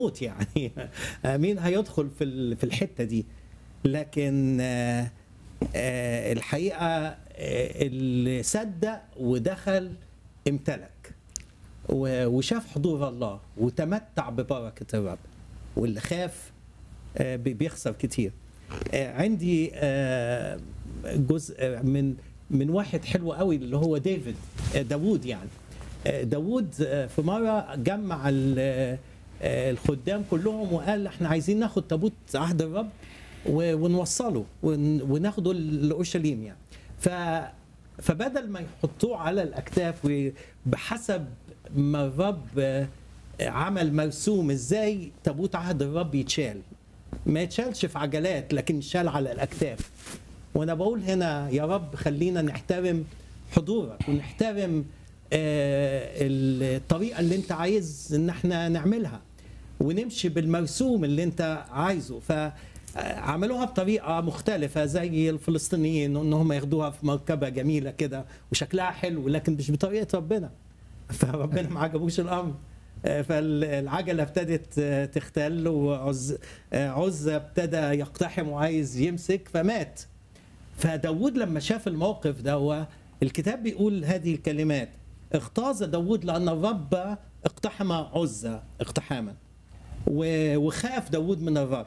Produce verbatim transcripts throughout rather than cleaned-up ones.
موت يعني مين هيدخل في ال- في الحته دي؟ لكن آه، آه، الحقيقه آه، اللي صدق ودخل امتلك و- وشاف حضور الله وتمتع ببركه الرب، واللي خاف آه، بي- بيخسر كتير. آه، عندي آه، جزء آه، من من واحد حلو قوي اللي هو ديفيد، آه، داوود يعني. آه، داوود آه، في مرة جمع ال- آه، الخدام كلهم وقال احنا عايزين ناخد تابوت عهد الرب و- ونوصله ون- وناخده لأورشليم يعني. ف فبدل ما يحطوه على الأكتاف وبحسب ما الرب آه، عمل مرسوم ازاي تابوت عهد الرب يتشال، ما يتشالش في عجلات لكن يتشال على الأكتاف. وانا بقول هنا يا رب خلينا نحترم حضورك ونحترم آه، الطريقه اللي انت عايز ان احنا نعملها ونمشي بالمرسوم اللي انت عايزه. فعملوها بطريقه مختلفه زي الفلسطينيين ان هم ياخدوها في مركبه جميله كده وشكلها حلو، لكن مش بطريقه ربنا. فربنا ما عجبوش الامر. آه، فالعجله ابتدت آه، تختل، وعز آه، عزة ابتدى يقتحم وعايز يمسك فمات. فداود لما شاف الموقف ده هو الكتاب بيقول هذه الكلمات: اغتاظ داود لأن الرب اقتحم عزة اقتحاما، و- وخاف داود من الرب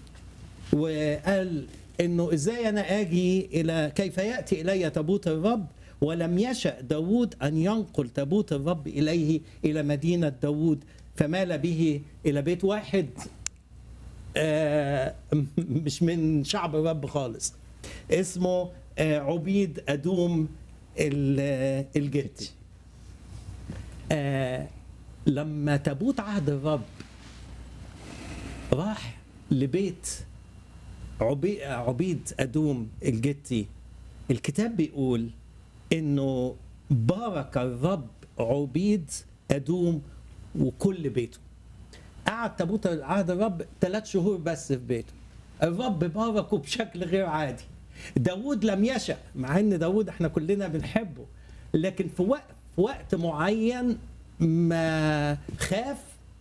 وقال انه ازاي انا اجي الى كيف ياتي الي تابوت الرب، ولم يشأ داود ان ينقل تابوت الرب اليه الى مدينه داود، فمال به الى بيت واحد آه، مش من شعب الرب خالص، اسمه آه، عبيد أدوم ال- آه، الجتي. آه، لما تابوت عهد الرب راح لبيت عبي- عبيد أدوم الجتي، الكتاب بيقول إنه بارك الرب عبيد أدوم وكل بيته. قعد تابوت عهد الرب ثلاث شهور بس في بيته، الرب باركه بشكل غير عادي. داود لم يشأ، مع ان داود احنا كلنا بنحبه، لكن في وقت في وقت معين ما خاف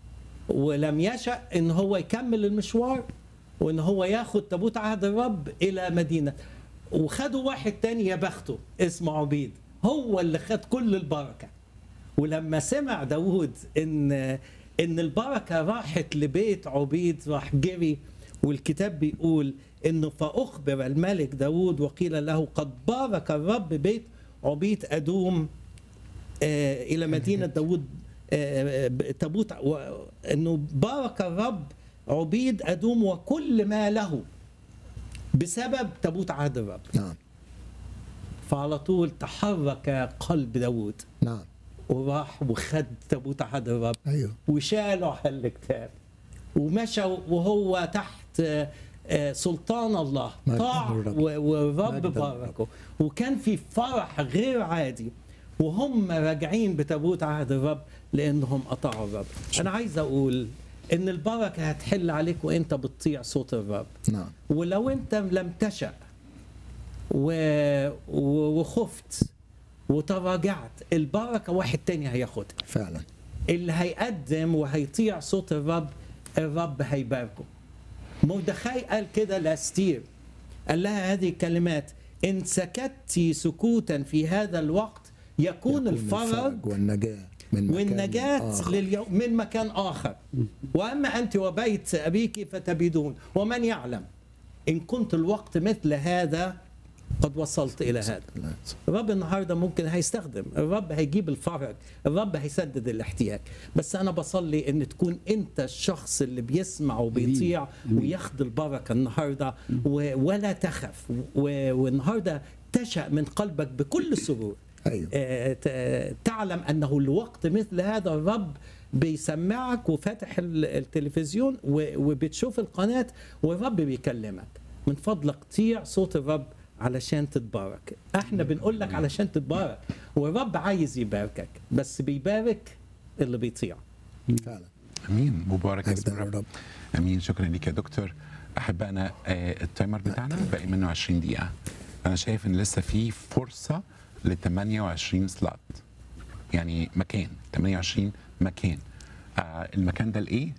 ولم يشأ ان هو يكمل المشوار وان هو ياخد تابوت عهد الرب الى مدينه، وخدوا واحد تاني يا بخته اسمه عبيد هو اللي خد كل البركه. ولما سمع داود ان ان البركه راحت لبيت عبيد راح جري، والكتاب بيقول انه فاخبر الملك داود وقيل له قد بارك الرب بيت عبيد ادوم آه، الى مدينه داود آه، آه، تابوت و- انه بارك الرب عبيد ادوم وكل ما له بسبب تابوت عهد الرب. نعم فعلى طول تحرك قلب داود نعم وراح وخد تابوت عهد الرب ايوه وشاله على الكتاب ومشى وهو تحت آه، آه، سلطان الله، مجد طاع الرب. و- والرب مجد باركه، وكان في فرح غير عادي وهم راجعين بتابوت عهد الرب لانهم اطاعوا الرب. انا عايز اقول ان البركه هتحل عليك وانت بتطيع صوت الرب. نعم ولو انت لم تشأ و... و- وخفت وتراجعت، البركه واحد تاني هياخدها. فعلا اللي هيقدم وهيطيع صوت الرب الرب هيباركه. مردخاي قال كده لاستير، قال لها هذه الكلمات: ان سكت سكوتا في هذا الوقت يكون, يكون الفرج والنجاة من مكان والنجاة آخر. لليوم من مكان آخر، وأما أنت وبيت أبيك فتبيدون، ومن يعلم إن كنت الوقت مثل هذا قد وصلت إلى هذا. الرب النهارده ممكن هيستخدم، الرب هيجيب الفرج، الرب هيسدد الاحتياج، بس أنا بصلي إن تكون أنت الشخص اللي بيسمع وبيطيع وياخد البركة النهارده و- ولا تخف، و- والنهارده تشأ من قلبك بكل سرور. ايوه آه، ت- تعلم أنه الوقت مثل هذا الرب بيسمعك وفاتح ال- التلفزيون و- وبتشوف القناة والرب بيكلمك. من فضلك طيع صوت الرب علشان تتبارك. احنا بنقول لك علشان تتبارك، والرب عايز يباركك بس بيبارك اللي بيطيع. فعلا امين. مبارك مجد اسم الرب. الرب. امين. شكرا ليك يا دكتور. احبائنا، آه، التايمر بتاعنا باقي منه عشرين دقيقه. انا شايف ان لسه في فرصه ل ثمانية وعشرين سلوت، يعني مكان ثمانية وعشرين مكان. آه المكان ده لايه؟